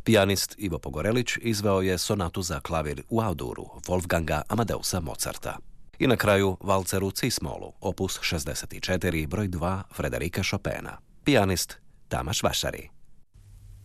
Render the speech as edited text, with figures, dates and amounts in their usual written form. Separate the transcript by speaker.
Speaker 1: Pijanist Ivo Pogorelić izveo je sonatu za klavir u A-duru Wolfganga Amadeusa Mozarta. I na kraju valcer u cis-molu, opus 64, broj 2 Frederika Chopina. Pijanist Tamas Vašari.